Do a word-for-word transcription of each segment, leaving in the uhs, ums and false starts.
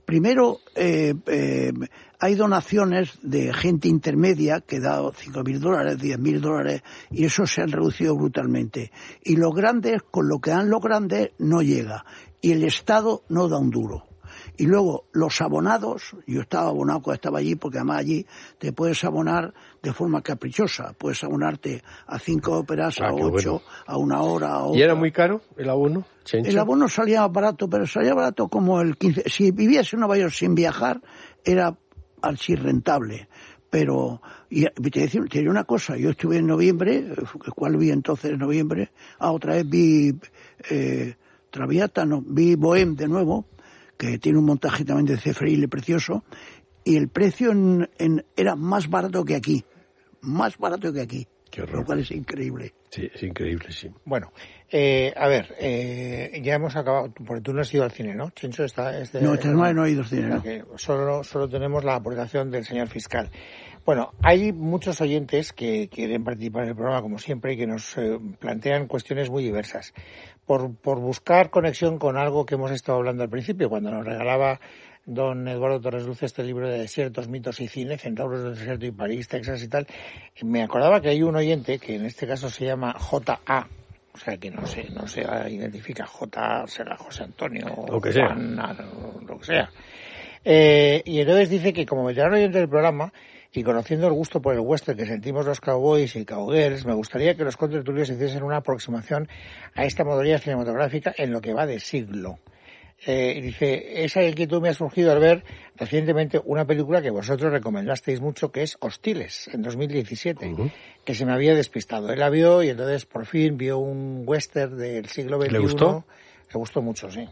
primero, eh, eh, hay donaciones de gente intermedia que da cinco mil dólares, diez mil dólares, y eso se ha reducido brutalmente. Y los grandes, con lo que dan los grandes, no llega. Y el Estado no da un duro. Y luego, los abonados, yo estaba abonado cuando estaba allí, porque además allí te puedes abonar de forma caprichosa. Puedes abonarte a cinco óperas, ah, a ocho, bueno. a una hora, a otra. ¿Y era muy caro el abono, Chencho? El abono salía barato, pero salía barato como el quince. Si vivías en Nueva York sin viajar, era así rentable. Pero, y te decía, te diré una cosa, yo estuve en noviembre, ¿cuál vi entonces en noviembre? Ah, otra vez vi eh, Traviata, no, vi Bohème de nuevo, que tiene un montaje también de Cefrille precioso, y el precio en, en, era más barato que aquí, más barato que aquí, lo cual es increíble. Sí, es increíble, sí. Bueno, eh, a ver, eh, ya hemos acabado, porque tú no has ido al cine, ¿no? Chencho está... Este, no, este no, no he ido al cine, ¿no? Solo, solo tenemos la aportación del señor fiscal. Bueno, hay muchos oyentes que quieren participar en el programa, como siempre, y que nos eh, plantean cuestiones muy diversas. Por, por buscar conexión con algo que hemos estado hablando al principio, cuando nos regalaba don Eduardo Torres Luce este libro de Desiertos, Mitos y Cine, Centauros del Desierto y París, Texas y tal, me acordaba que hay un oyente que en este caso se llama J A, o sea que no sé, no se identifica, J A será José Antonio, lo que sea, Juan, lo que sea. Eh, y entonces dice que como veterano oyente del programa, y conociendo el gusto por el western que sentimos los cowboys y cowgirls, me gustaría que los contertulios hiciesen una aproximación a esta modalidad cinematográfica en lo que va de siglo. Eh, y dice, esa inquietud me ha surgido al ver recientemente una película que vosotros recomendasteis mucho, que es Hostiles, en dos mil diecisiete, uh-huh. que se me había despistado. Él la vio y entonces por fin vio un western del siglo veintiuno. ¿Le gustó? Le gustó mucho, sí.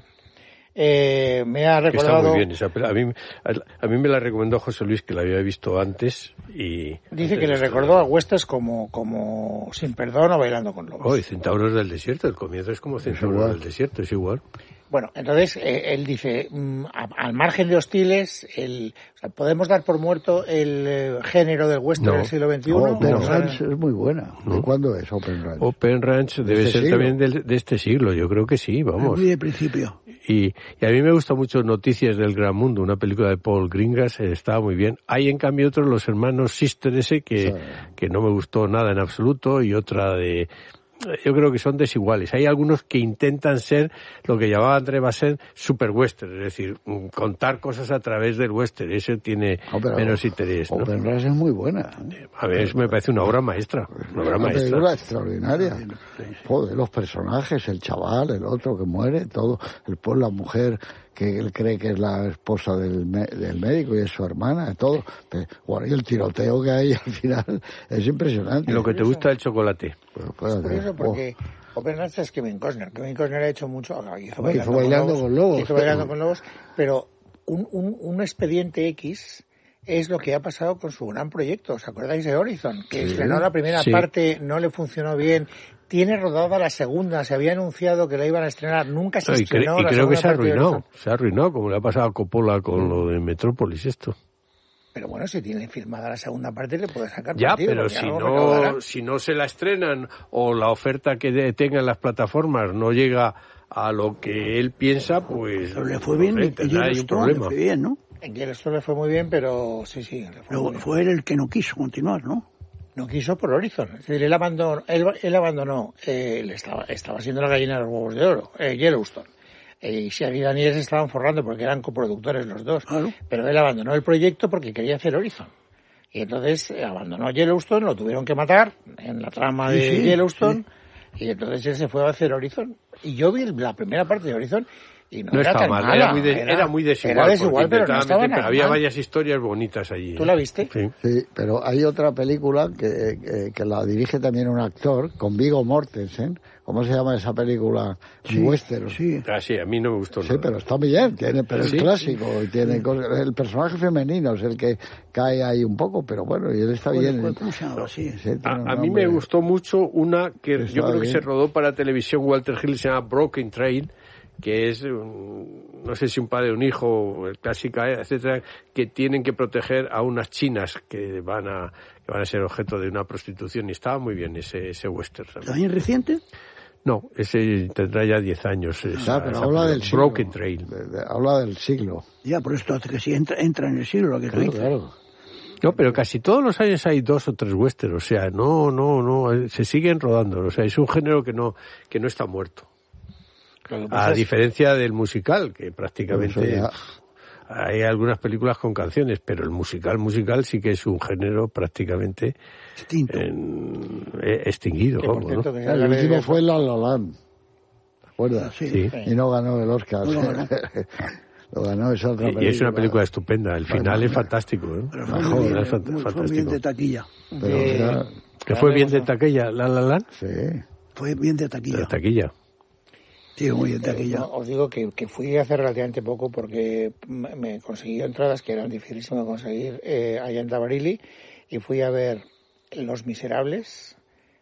Eh, me ha recordado... Está muy bien esa película. A mí, a, a mí me la recomendó José Luis, que la había visto antes y... Dice que le recordó a westerns como, como Sin Perdón o Bailando con Lobos. Oh, y Centauros del Desierto, el comienzo es como Centauros del Desierto, es igual. Bueno, entonces eh, él dice, mmm, a, al margen de Hostiles, el, o sea, ¿podemos dar por muerto el eh, género del western no. del siglo veintiuno? Open no, Ranch es muy buena. ¿De cuándo es Open Ranch? Open Ranch debe ¿De este ser siglo? también de, de este siglo, yo creo que sí, vamos. Muy de principio. Y, y a mí me gusta mucho Noticias del Gran Mundo, una película de Paul Greengrass, eh, estaba muy bien. Hay en cambio otros, los hermanos Sister ese, que, sí. que no me gustó nada en absoluto, y otra de... Yo creo que son desiguales. Hay algunos que intentan ser lo que llamaba André Bazin super western, es decir, contar cosas a través del western. Eso tiene no, menos interés, ¿no? Open Ranch es muy buena. A ver, eso me parece una obra maestra. Una obra una maestra. película extraordinaria. Joder, los personajes, el chaval, el otro que muere, todo, el pues, la mujer que él cree que es la esposa del, del médico y es su hermana, todo. Pero, bueno, y el tiroteo que hay al final es impresionante. Y lo que te gusta el chocolate. Pues, pues, es curioso porque oh. Open Ranch es Kevin Costner. Kevin Costner ha hecho mucho, hizo Bailando, hizo bailando con, con Lobos. Hizo Bailando con Lobos, pero un, un, un expediente X es lo que ha pasado con su gran proyecto. ¿Os acordáis de Horizon? Que sí. estrenó la primera sí. parte, no le funcionó bien. Tiene rodada la segunda, se había anunciado que la iban a estrenar, nunca se no, estrenó. Y, cre- y la creo que se arruinó, de... se arruinó, como le ha pasado a Coppola con mm. lo de Metrópolis esto. Pero bueno, si tiene firmada la segunda parte le puede sacar ya, partido. Pero si no, si no se la estrenan o la oferta que de, tengan las plataformas no llega a lo que él piensa, pues... Pero le fue bien, no sé, hay un problema. Le fue bien, ¿no? En Yellowstone le fue muy bien, pero sí, sí. Le fue, pero fue él el que no quiso continuar, ¿no? No quiso por Horizon. Es decir, él abandonó, él, él abandonó, eh, él estaba, estaba siendo la gallina de los huevos de oro, eh, Yellowstone. Eh, y Shea y Daniel se estaban forrando porque eran coproductores los dos. Claro. Pero él abandonó el proyecto porque quería hacer Horizon. Y entonces eh, abandonó Yellowstone, lo tuvieron que matar en la trama de sí, sí, Yellowstone. Sí. Y entonces él se fue a hacer Horizon. Y yo vi la primera parte de Horizon y no, no era tan mal, mala. Era muy, de, era, era muy desigual. Era desigual, pero no estaba meter, nada había mal. varias historias bonitas allí. ¿Tú la viste? Sí. Sí, pero hay otra película que, que, que la dirige también un actor, con Viggo Mortensen. ¿Cómo se llama esa película? Sí, Western. Sí. Ah, sí, a mí no me gustó Sí, nada. pero está bien, tiene, pero sí. es clásico, y tiene cosas, el personaje femenino es el que cae ahí un poco, pero bueno, y él está ¿Cómo bien. ¿Cómo se llama? Sí. Sí, a, a mí me gustó mucho una que está yo creo bien. que se rodó para televisión Walter Hill, se llama Broken Trail, que es, no sé si un padre, un hijo, clásica, etcétera, que tienen que proteger a unas chinas que van a que van a ser objeto de una prostitución, y estaba muy bien ese ese western. ¿También reciente? No, ese tendrá ya diez años. Esa, ah, pero esa habla del siglo. Broken Trail. De, de, habla del siglo. Ya, por esto que si entra, entra en el siglo, lo que Claro, tú dices. claro. No, pero casi todos los años hay dos o tres westerns, o sea, no, no, no, se siguen rodando, o sea, es un género que no, que no está muerto. A es... diferencia del musical, que prácticamente ya... hay algunas películas con canciones, pero el musical, musical sí que es un género prácticamente extinto, en, eh, extinguido. Que, vamos, cierto, ¿no? que El último fue La La Land, ¿te acuerdas? Sí. Sí. Y no ganó el Oscar. No, no, no. Lo ganó esa otra Y, película. y es una película estupenda, el final es fantástico, ¿eh? Pero fue, Mejor, muy bien, es fant- muy- fue fantástico. bien de taquilla. Pero de- era... Que fue bien de taquilla, La La Land, Sí. Fue bien de de taquilla. taquilla. Sí, muy bien de taquilla. No, os digo que, que fui hace relativamente poco porque me, me conseguí entradas que eran dificilísimas de conseguir eh, allá en Tabarili y fui a ver Los Miserables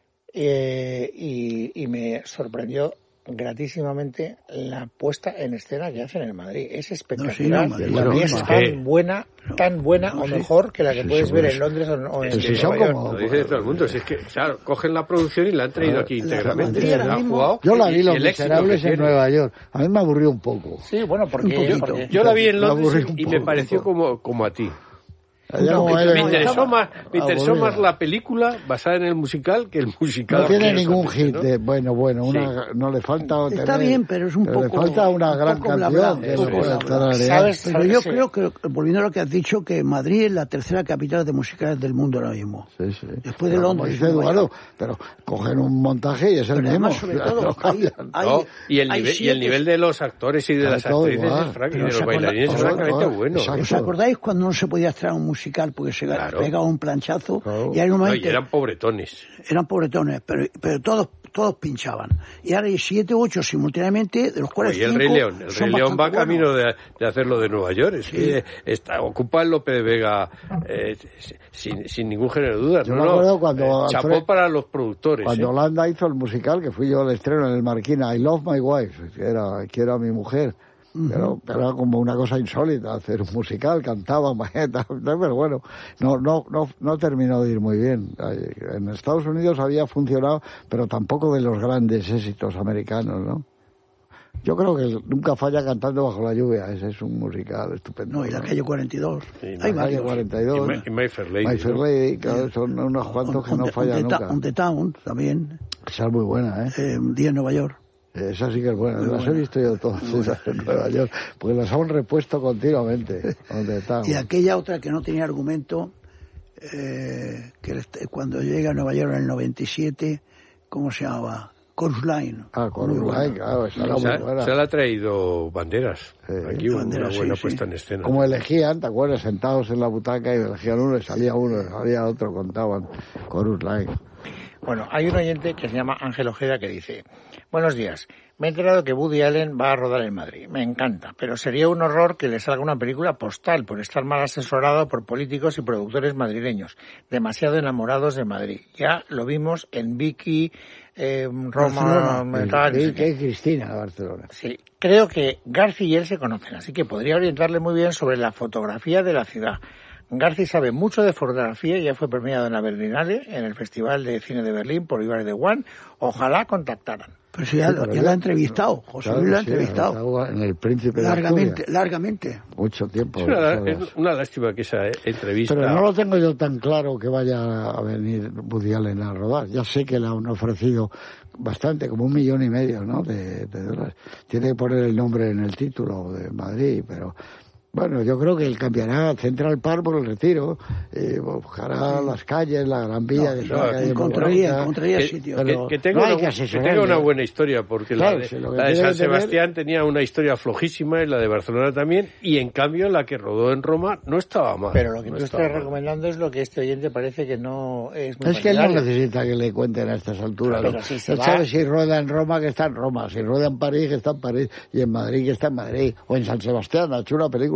eh, y, y me sorprendió gratísimamente la puesta en escena que hacen en Madrid. Es espectacular. No, sí, no, y bueno, es es tan que- buena, tan buena no, o sí. mejor que la que Sí, puedes sí, ver pues, en Londres o, o en, sí, en son Nueva York. como- Lo dice todo el mundo, si es que, claro, cogen la producción y la han traído aquí íntegramente. Sí, Se ahora la han mismo- jugado. Yo la y- vi y Los el éxito Miserables que en tiene. Nueva York. A mí me aburrió un poco. Sí, bueno, porque... Un poquito. porque- Yo la vi en Me Londres aburrí un y me poco. pareció como, como a ti. Ya como poquito, era- Me no, interesó estaba más, me interesó aburrida. más la película basada en el musical que el musical. No tiene asquerosamente, ningún hit. ¿no? de- bueno, bueno, una, no le falta. Está tener- bien, pero es un pero poco- le falta una un gran poco canción. blabla, que un lo poco puede blabla. tararear. ¿Sabes? Pero yo Sí. creo que, volviendo a lo que has dicho, que Madrid es la tercera capital de musicales del mundo ahora mismo. Sí, sí. Después de Pero Londres, como dice Nueva Eduardo, York. pero cogen un montaje y es el Pero mismo. además, sobre todo, Lo hay, cambian. hay- No, y el hay nivel, y siete- el nivel de los actores y de Claro, las todo actrices igual. es frank- y Pero de se los acuerda- bailarines es todo francamente igual. bueno. Exacto. ¿Os acordáis cuando no se podía extraer un musical porque se Claro. pegaba un planchazo? Claro. Y hay un No, momento, y eran pobretones. eran pobretones, pero, pero todos todos pinchaban. Y ahora hay siete u ocho simultáneamente, de los cuales Y el cinco Rey León. El son Rey León va bastante camino buenos. de, de hacerlo de Nueva York. Es Sí. que está, ocupa el Lope de Vega eh, sin, sin ningún género de dudas. Yo no, me no. acuerdo cuando Eh, chapó Alfred- para los productores. Cuando ¿eh? Holanda hizo el musical, que fui yo al estreno en el Marquina, I Love My Wife, que era, que era mi mujer. Pero, pero era como una cosa insólita hacer un musical, cantaba, pero bueno, no, no, no, no terminó de ir muy bien. En Estados Unidos había funcionado, pero tampoco de los grandes éxitos americanos, ¿no? Yo creo que nunca falla Cantando bajo la lluvia, ese es un musical estupendo. No, y la calle cuarenta y dos. Sí, Hay la Calle varios. cuarenta y Y dos, My, y My Fair Lady. My Fair ¿no? Lady, claro, son unos cuantos que no fallan on the, nunca. on the Town también. Esa es muy buena, ¿eh? Eh, Día en Nueva York. Esa sí que es buena, Muy las he buena. visto yo todas esas en Nueva York, porque las han repuesto continuamente. Donde están. Y aquella otra que no tenía argumento, eh, que este- cuando llega a Nueva York en el noventa y siete, ¿cómo se llamaba? Chorus Line. Ah, con Muy un buena. like, claro, esa era Se, muy ha- buena. se le ha traído Banderas. Sí. Aquí hubo Banderas, una buena sí, puesta sí. en escena. Como elegían, ¿te acuerdas? Sentados en la butaca y elegían uno y salía uno, y salía otro, contaban con un like. Bueno, hay un oyente que se llama Ángel Ojeda que dice: buenos días, me he enterado que Woody Allen va a rodar en Madrid. Me encanta, pero sería un horror que le salga una película postal por estar mal asesorado por políticos y productores madrileños, demasiado enamorados de Madrid. Ya lo vimos en Vicky, eh, Roma, Barcelona. tal, no Y sé qué. que Cristina, Barcelona. Sí, creo que Garci y él se conocen, así que podría orientarle muy bien sobre la fotografía de la ciudad. Garci sabe mucho de fotografía y ya fue premiado en la Berlinale, en el Festival de Cine de Berlín por Ibar de One. Ojalá contactaran. Pero si ya, Sí, pero ya ya- la ha entrevistado, José Claro Luis la ha que sí, entrevistado. estaba en el Príncipe de Largamente, Asturias. largamente. Mucho tiempo. Es una, ¿sabes? es una lástima que esa entrevista... Pero no lo tengo yo tan claro que vaya a venir Woody Allen a rodar. Ya sé que le han ofrecido bastante, como un millón y medio, ¿no? De, de dólares. Tiene que poner el nombre en el título de Madrid, pero... Bueno, yo creo que él cambiará Central Park por el Retiro, eh, buscará las calles, la Gran Vía, No, que es no, una calle muy encontraría, bonita. encontraría que, sitio. que- Pero que tenga, no hay una, que que asesorarle. tenga una buena historia, porque Claro, la de, si lo que la de tiene San que tener- Sebastián tenía una historia flojísima y la de Barcelona también, y en cambio la que rodó en Roma no estaba mal. Pero lo que no tú estaba estás mal. recomendando es lo que este oyente parece que no es muy Es que él no partidario. necesita que le cuenten a estas alturas. Claro, ¿no? pero si se Él va- sabe si rueda en Roma, que está en Roma, si rueda en París, que está en París, y en Madrid, que está en Madrid, o en San Sebastián, ha hecho una película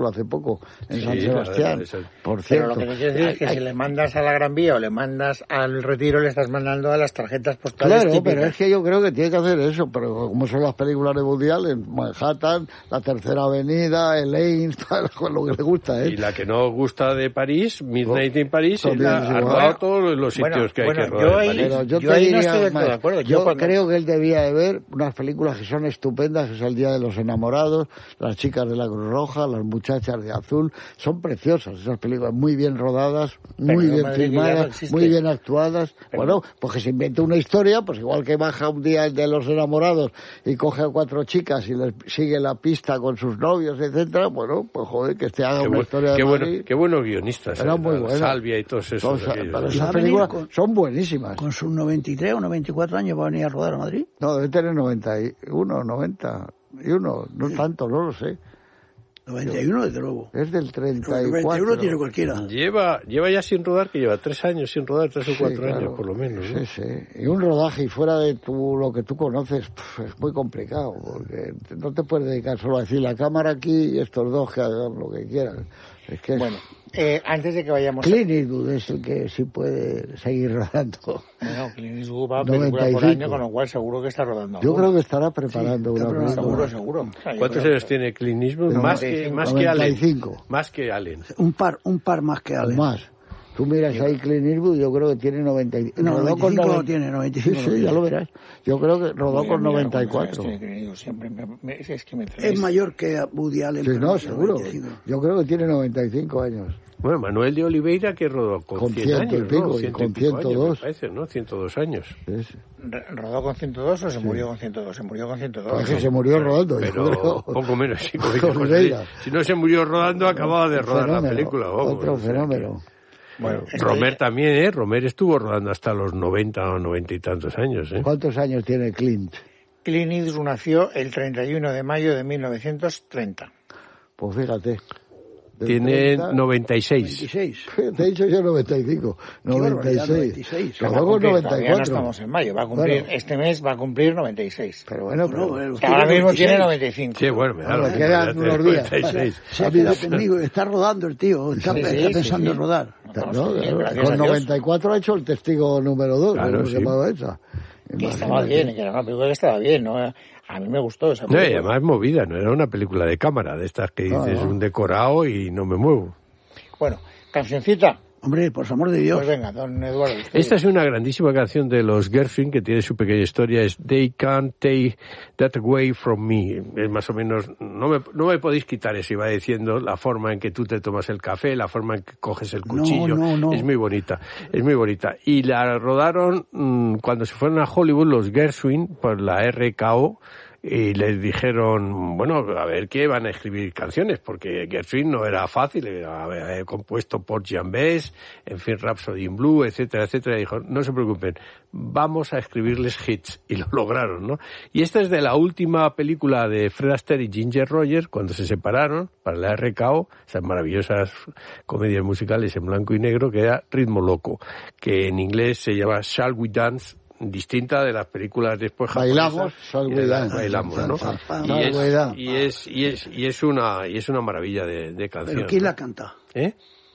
película hace poco en Sí, San Sebastián, la- la- por Pero cierto. lo que te quiero decir es que si le mandas a la Gran Vía o le mandas al Retiro, le estás mandando a las tarjetas postales Claro, típicas. pero es que yo creo que tiene que hacer eso, pero como son las películas de Woody Allen, Manhattan, la Tercera Avenida, Elaine, todo lo que le gusta, ¿eh? Y la que no gusta de París, Midnight in París, También él ha es ha igual. rodado todos los sitios Bueno, que hay bueno, que rodar yo en ahí- París. Pero yo, Yo te ahí no diría estoy del todo más, de acuerdo. Yo, Yo cuando- creo que él debía de ver unas películas que son estupendas, que es El Día de los Enamorados, Las Chicas de la Cruz Roja, Las Muchachas de Azul. Son preciosas esas películas, muy bien rodadas, Pero muy en bien Madrid ya no filmadas, existe. muy bien actuadas. Pero- Bueno, pues que se invente una historia, pues igual que baja un día el de los enamorados y coge a cuatro chicas y les sigue la pista con sus novios, etcétera. Bueno, pues joder, que este haga Qué, una bu- historia de qué, bueno, Madrid. qué buenos guionistas. Era eh, muy la buena. Salvia y todos esos. Entonces, aquellos, pero ¿no? esas Va a venir películas con- son buenísimas. Con sus noventa y tres o noventa y cuatro años va a venir a rodar a Madrid. No, debe tener noventa y uno, noventa y uno, no tanto, no lo sé. noventa y uno, desde luego. Es del treinta y noventa y cuatro. uno tiene cualquiera. Lleva, lleva ya sin rodar, que lleva tres años sin rodar, tres o Sí, cuatro claro. años por lo menos. ¿no? Sí, sí. Y un rodaje y fuera de tu, lo que tú conoces pf, es muy complicado, porque no te puedes dedicar solo a decir la cámara aquí y estos dos que hagan lo que quieran. Es que es- Bueno, eh, antes de que vayamos... Clint Eastwood es el que sí puede seguir rodando. Bueno, Clint Eastwood va película por noventa y cinco. año, con lo cual seguro que está rodando. Yo alguna. creo que estará preparando Sí, está una preparando. película. Seguro, seguro. O sea, yo ¿Cuántos creo años que- tiene Clint Eastwood? No, Más noventa y que, cinco. más que noventa y Allen. cinco. Más que Allen. Un par, un par más que O Ale. más. Tú miras ahí Clint Eastwood, yo creo que tiene noventa y cinco. No, rodó noventa y con cinco lo noventa tiene, noventa y Sí, cinco lo sí, ya tiene. lo verás. Yo creo que rodó Mira, con mira, noventa y cuántos cuatro. años tiene Clint Eastwood, siempre me- me- es que me Es traes- mayor que Woody Allen. Sí, pero no, tiene seguro. noventa y cinco. Yo creo que tiene noventa y cinco años. Bueno, Manuel de Oliveira, que rodó con, Con cien ciento y años, pico, ¿no? y Ciento con pico años, ciento dos. me parece, ¿no? ciento dos años. Sí, sí. Re- ¿Rodó con ciento dos o se murió con ciento dos? Se murió con ciento dos. Pues que se murió rodando, yo Pero creo. poco menos. Sí, como Con dice José Oliveira. Luis. Si no se murió rodando, acababa de Un rodar la fenómeno, película. vamos. Otro O sea que- fenómeno. Bueno, estoy- Romer también, ¿eh? Romer estuvo rodando hasta los noventa o noventa y tantos años, ¿eh? ¿Cuántos años tiene Clint? Clint Eastwood nació el treinta y uno de mayo de mil novecientos treinta. Pues fíjate. Del Tiene treinta, noventa y seis. veintiséis. Te he dicho yo noventa y cinco. noventa y barbaridad, seis. noventa y seis. Rodó Va a con cumplir, noventa y todavía no cuatro. estamos en mayo. Va a cumplir, Bueno. este mes va a cumplir noventa y seis. Pero bueno, pero... No, el- Que ahora mismo veintiséis. tiene noventa y cinco. Sí, bueno, me da Bueno, lo mismo, quedan ya tiene unos días. noventa y seis. Se ha quedado conmigo, está rodando el tío, está, Sí, sí, está sí, pensando sí. en rodar. Estamos No, bien, claro, gracias a con Dios. noventa y cuatro ha hecho el testigo número dos. Claro, ¿no? sí. Llamado esa. Que estaba bien, que era una película que estaba bien, ¿no? A mí me gustó esa No, y película. además movida, no era una película de cámara, de estas que No, dices no. un decorado y no me muevo. Bueno, cancioncita. Hombre, por amor de Dios. Pues venga, don Eduardo. usted Esta es una grandísima canción de los Gershwin que tiene su pequeña historia, es They Can't Take That Away From Me. Es más o menos, no me, no me podéis quitar eso, iba diciendo, la forma en que tú te tomas el café, la forma en que coges el cuchillo, no, no. es muy bonita, es muy bonita. Y la rodaron mmm, cuando se fueron a Hollywood los Gershwin por la R K O, y les dijeron, bueno, a ver qué van a escribir canciones, porque Gershwin no era fácil, era, era compuesto por Jan Bess, en fin, Rhapsody in Blue, etcétera, etcétera, y dijo, no se preocupen, vamos a escribirles hits, y lo lograron, ¿no? Y esta es de la última película de Fred Astaire y Ginger Rogers, cuando se separaron, para la R K O, esas maravillosas comedias musicales en blanco y negro, que era Ritmo Loco, que en inglés se llama Shall We Dance, distinta de las películas después japonesas. Bailamos, Shall y We de las Dance. bailamos, ¿no? Shall Y We es, Dance. y es y es y es una y es una maravilla de, de canción. Pero ¿quién ¿no? la canta? ¿Eh?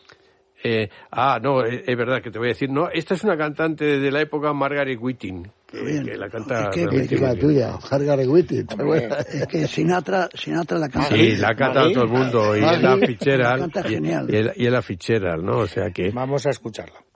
Eh, ah, no, es, es verdad que te voy a decir, no, esta es una cantante de la época, Margaret Whiting, que, Bien. que la canta. Es que- realmente Mítica muy bien. tuya, Margaret Whiting. ¿te Hombre. acuerdas? Es que Sinatra, Sinatra la canta. Sí, la ha cantado todo el mundo, y Maggie. en la Fitzgerald, Canta y, genial. y en- y en la Fitzgerald, ¿no? O sea que... Vamos a escucharla.